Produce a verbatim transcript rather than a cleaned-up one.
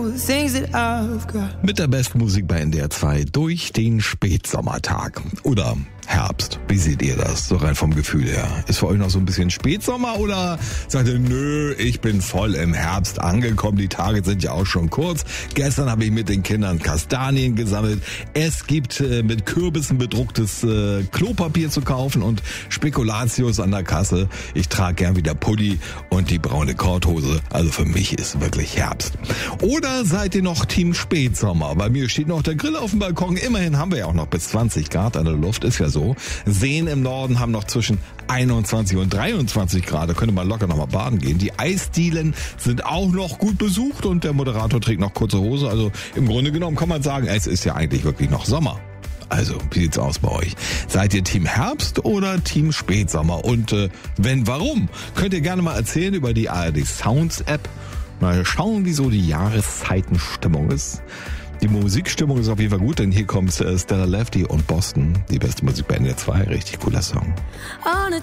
Mit der besten Musik bei N D R zwei durch den Spätsommertag. Oder Herbst. Wie seht ihr das? So rein vom Gefühl her. Ist für euch noch so ein bisschen Spätsommer oder sagt ihr, nö, ich bin voll im Herbst angekommen. Die Tage sind ja auch schon kurz. Gestern habe ich mit den Kindern Kastanien gesammelt. Es gibt äh, mit Kürbissen bedrucktes äh, Klopapier zu kaufen und Spekulatius an der Kasse. Ich trage gern wieder Pulli und die braune Korthose. Also für mich ist wirklich Herbst. Oder seid ihr noch Team Spätsommer? Bei mir steht noch der Grill auf dem Balkon. Immerhin haben wir ja auch noch bis zwanzig Grad an der Luft. Ist ja so. Seen im Norden haben noch zwischen einundzwanzig und dreiundzwanzig Grad. Da könnte man locker noch mal baden gehen. Die Eisdielen sind auch noch gut besucht und der Moderator trägt noch kurze Hose. Also im Grunde genommen kann man sagen, es ist ja eigentlich wirklich noch Sommer. Also, wie sieht's aus bei euch? Seid ihr Team Herbst oder Team Spätsommer? Und äh, wenn, warum? Könnt ihr gerne mal erzählen über die A R D Sounds App. Mal schauen, wie so die Jahreszeitenstimmung ist. Die Musikstimmung ist auf jeden Fall gut, denn hier kommt äh, Stella Lefty und Boston. Die beste Musik bei N D R zwei. Richtig cooler Song.